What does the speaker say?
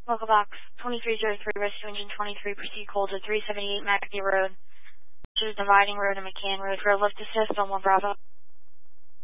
Local box 2303, rescue engine 23, proceed cold to 378 McAfee Road, which is dividing road and McCann Road for a lift assist on 1 Bravo.